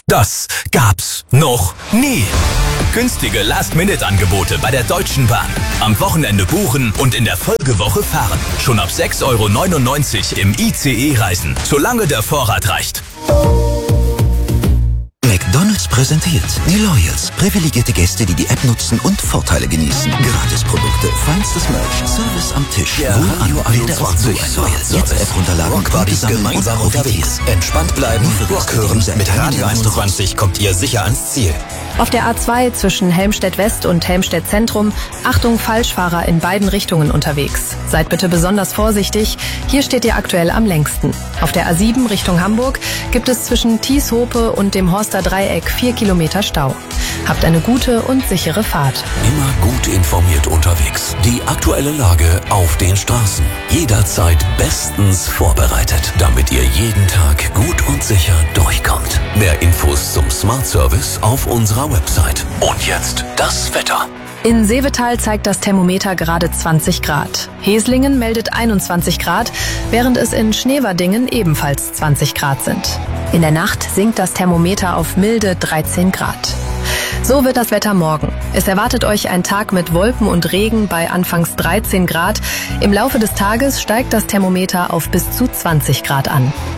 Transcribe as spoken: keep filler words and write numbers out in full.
Das gab's noch nie. Günstige Last-Minute-Angebote bei der Deutschen Bahn. Am Wochenende buchen und in der Folgewoche fahren. Schon ab sechs Euro neunundneunzig im I C E reisen, solange der Vorrat reicht. McDonald's präsentiert die Loyals. Privilegierte Gäste, die die App nutzen und Vorteile genießen. Gratisprodukte, feinstes Merch, Service am Tisch. Ja, Radio einundzwanzig. Loyals. Jetzt App runterladen, Rockbuddies gemeinsam unterwegs. Entspannt bleiben, Rock hören. Mit Radio einundzwanzig kommt ihr sicher ans Ziel. Auf der A zwei zwischen Helmstedt West und Helmstedt Zentrum, Achtung, Falschfahrer in beiden Richtungen unterwegs. Seid bitte besonders vorsichtig, hier steht ihr aktuell am längsten. Auf der A sieben Richtung Hamburg gibt es zwischen Thieshope und dem Horster Dreieck vier Kilometer Stau. Habt eine gute und sichere Fahrt. Immer gut informiert unterwegs. Die aktuelle Lage auf den Straßen. Jederzeit bestens vorbereitet, damit ihr jeden Tag gut und sicher durchkommt. Mehr Infos zum Smart Service auf unserer Website. Und jetzt das Wetter. In Seevetal zeigt das Thermometer gerade zwanzig Grad. Heslingen meldet einundzwanzig Grad, während es in Schneverdingen ebenfalls zwanzig Grad sind. In der Nacht sinkt das Thermometer auf milde dreizehn Grad. So wird das Wetter morgen. Es erwartet euch ein Tag mit Wolken und Regen bei anfangs dreizehn Grad. Im Laufe des Tages steigt das Thermometer auf bis zu zwanzig Grad an.